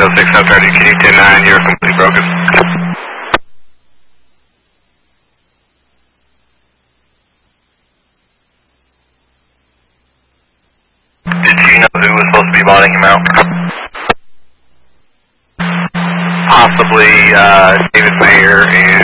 06 South 30, can you 10-9, you're completely broken. Did you know who was supposed to be bonding him out? Possibly David Mayer and